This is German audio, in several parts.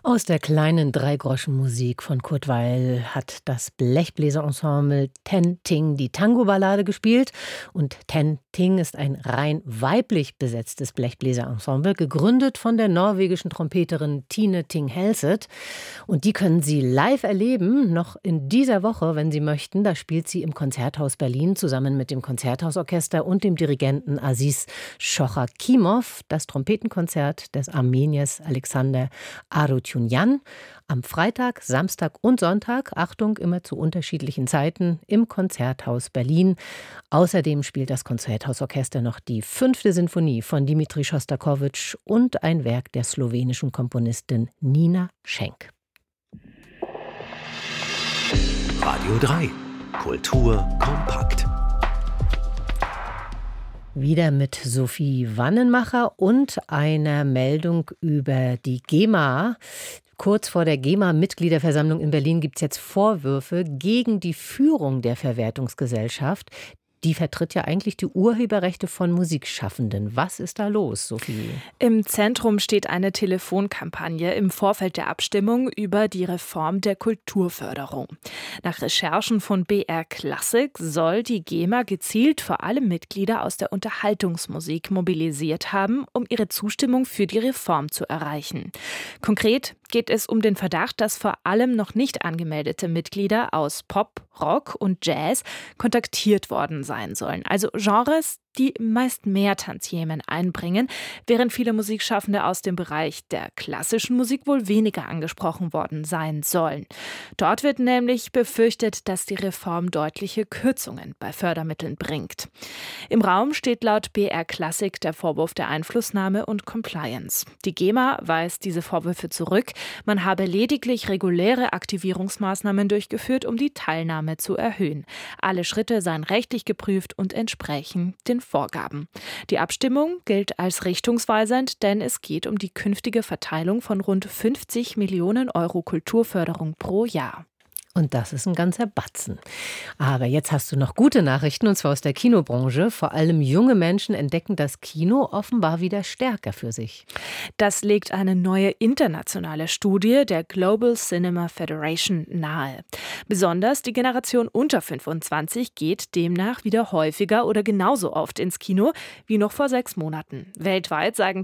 Aus der kleinen Dreigroschenmusik von Kurt Weill hat das Blechbläserensemble Ten Ting die Tango-Ballade gespielt. Und Ten Ting ist ein rein weiblich besetztes Blechbläserensemble, gegründet von der norwegischen Trompeterin Tine Ting Helseth. Und die können Sie live erleben, noch in dieser Woche, wenn Sie möchten. Da spielt sie im Konzerthaus Berlin zusammen mit dem Konzerthausorchester und dem Dirigenten Aziz Schochakimov das Trompetenkonzert des Armeniers Alexander Arutjunjan am Freitag, Samstag und Sonntag, Achtung, immer zu unterschiedlichen Zeiten, im Konzerthaus Berlin. Außerdem spielt das Konzerthausorchester noch die 5. Sinfonie von Dimitri Schostakowitsch und ein Werk der slowenischen Komponistin Nina Schenk. Radio 3. Kultur kompakt. Wieder mit Sophie Wannenmacher und einer Meldung über die GEMA. Kurz vor der GEMA-Mitgliederversammlung in Berlin gibt es jetzt Vorwürfe gegen die Führung der Verwertungsgesellschaft. Die vertritt ja eigentlich die Urheberrechte von Musikschaffenden. Was ist da los, Sophie? Im Zentrum steht eine Telefonkampagne im Vorfeld der Abstimmung über die Reform der Kulturförderung. Nach Recherchen von BR Classic soll die GEMA gezielt vor allem Mitglieder aus der Unterhaltungsmusik mobilisiert haben, um ihre Zustimmung für die Reform zu erreichen. Konkret geht es um den Verdacht, dass vor allem noch nicht angemeldete Mitglieder aus Pop, Rock und Jazz kontaktiert worden sein sollen. Also Genres, die meist mehr Tantiemen einbringen, während viele Musikschaffende aus dem Bereich der klassischen Musik wohl weniger angesprochen worden sein sollen. Dort wird nämlich befürchtet, dass die Reform deutliche Kürzungen bei Fördermitteln bringt. Im Raum steht laut BR Classic der Vorwurf der Einflussnahme und Compliance. Die GEMA weist diese Vorwürfe zurück. Man habe lediglich reguläre Aktivierungsmaßnahmen durchgeführt, um die Teilnahme zu erhöhen. Alle Schritte seien rechtlich geprüft und entsprechen den Vorgaben. Die Abstimmung gilt als richtungsweisend, denn es geht um die künftige Verteilung von rund 50 Millionen Euro Kulturförderung pro Jahr. Und das ist ein ganzer Batzen. Aber jetzt hast du noch gute Nachrichten, und zwar aus der Kinobranche. Vor allem junge Menschen entdecken das Kino offenbar wieder stärker für sich. Das legt eine neue internationale Studie der Global Cinema Federation nahe. Besonders die Generation unter 25 geht demnach wieder häufiger oder genauso oft ins Kino wie noch vor 6 Monaten. Weltweit sagen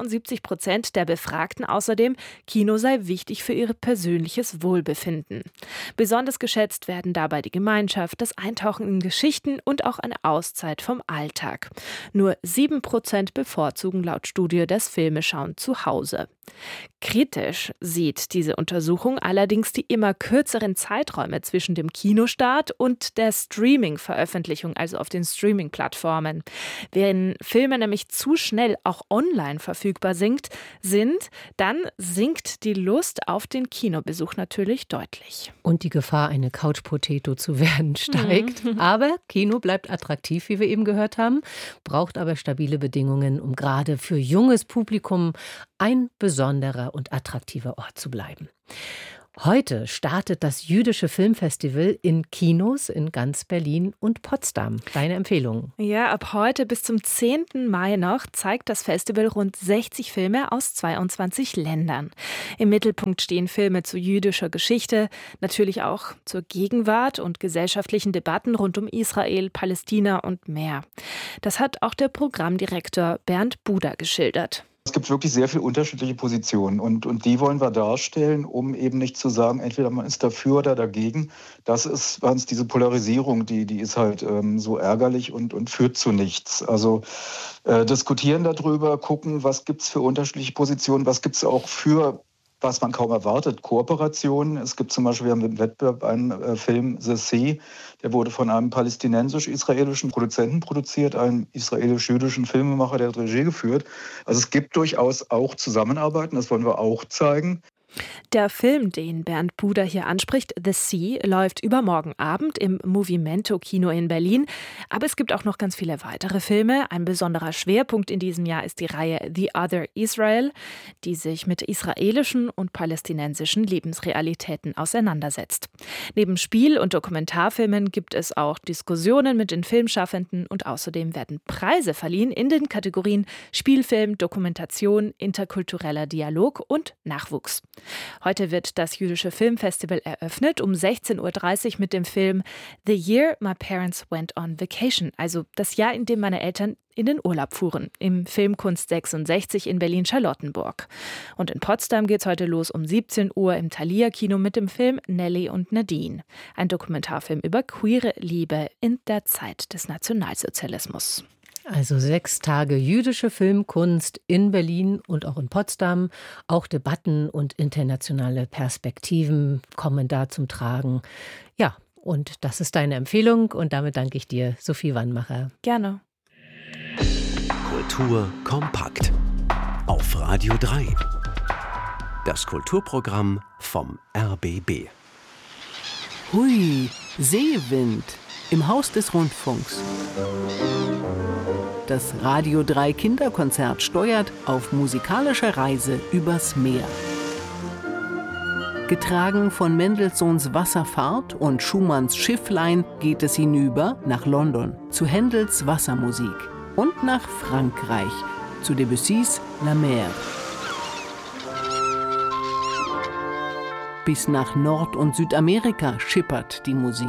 73% der Befragten außerdem, Kino sei wichtig für ihr persönliches Wohlbefinden. Besonders geschätzt werden dabei die Gemeinschaft, das Eintauchen in Geschichten und auch eine Auszeit vom Alltag. Nur 7% bevorzugen laut Studie das Filmeschauen zu Hause. Kritisch sieht diese Untersuchung allerdings die immer kürzeren Zeiträume zwischen dem Kinostart und der Streaming-Veröffentlichung, also auf den Streaming-Plattformen. Wenn Filme nämlich zu schnell auch online verfügbar sind, dann sinkt die Lust auf den Kinobesuch natürlich deutlich. Und die Gefahr, eine Couch-Potato zu werden, steigt. Aber Kino bleibt attraktiv, wie wir eben gehört haben, braucht aber stabile Bedingungen, um gerade für junges Publikum ein besonderer und attraktiver Ort zu bleiben. Heute startet das Jüdische Filmfestival in Kinos in ganz Berlin und Potsdam. Deine Empfehlung? Ja, ab heute bis zum 10. Mai noch zeigt das Festival rund 60 Filme aus 22 Ländern. Im Mittelpunkt stehen Filme zu jüdischer Geschichte, natürlich auch zur Gegenwart und gesellschaftlichen Debatten rund um Israel, Palästina und mehr. Das hat auch der Programmdirektor Bernd Buder geschildert. Es gibt wirklich sehr viele unterschiedliche Positionen und die wollen wir darstellen, um eben nicht zu sagen, entweder man ist dafür oder dagegen. Das ist bei uns diese Polarisierung, die ist halt so ärgerlich und führt zu nichts. Also diskutieren darüber, gucken, was gibt's für unterschiedliche Positionen, was gibt's auch für, was man kaum erwartet, Kooperationen. Es gibt zum Beispiel, wir haben im Wettbewerb einen Film The Sea, der wurde von einem palästinensisch-israelischen Produzenten produziert, einem israelisch-jüdischen Filmemacher, der hat Regie geführt. Also es gibt durchaus auch Zusammenarbeiten, das wollen wir auch zeigen. Der Film, den Bernd Buder hier anspricht, The Sea, läuft übermorgen Abend im Movimento-Kino in Berlin. Aber es gibt auch noch ganz viele weitere Filme. Ein besonderer Schwerpunkt in diesem Jahr ist die Reihe The Other Israel, die sich mit israelischen und palästinensischen Lebensrealitäten auseinandersetzt. Neben Spiel- und Dokumentarfilmen gibt es auch Diskussionen mit den Filmschaffenden und außerdem werden Preise verliehen in den Kategorien Spielfilm, Dokumentation, interkultureller Dialog und Nachwuchs. Heute wird das Jüdische Filmfestival eröffnet um 16:30 Uhr mit dem Film The Year My Parents Went on Vacation, also das Jahr, in dem meine Eltern in den Urlaub fuhren, im Filmkunst 66 in Berlin-Charlottenburg. Und in Potsdam geht's heute los um 17 Uhr im Thalia-Kino mit dem Film Nelly und Nadine, ein Dokumentarfilm über queere Liebe in der Zeit des Nationalsozialismus. Also 6 Tage jüdische Filmkunst in Berlin und auch in Potsdam. Auch Debatten und internationale Perspektiven kommen da zum Tragen. Ja, und das ist deine Empfehlung und damit danke ich dir, Sophie Wannmacher. Gerne. Kultur kompakt auf Radio 3. Das Kulturprogramm vom RBB. Hui, Seewind im Haus des Rundfunks. Das Radio 3 Kinderkonzert steuert auf musikalische Reise übers Meer. Getragen von Mendelssohns Wasserfahrt und Schumanns Schifflein geht es hinüber nach London zu Händels Wassermusik und nach Frankreich zu Debussys La Mer. Bis nach Nord- und Südamerika schippert die Musik.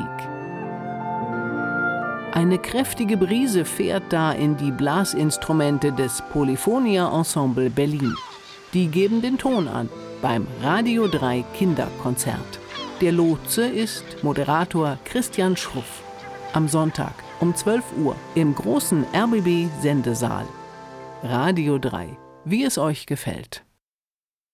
Eine kräftige Brise fährt da in die Blasinstrumente des Polyphonia Ensemble Berlin. Die geben den Ton an beim Radio 3 Kinderkonzert. Der Lotse ist Moderator Christian Schruff. Am Sonntag um 12 Uhr im großen RBB-Sendesaal. Radio 3, wie es euch gefällt.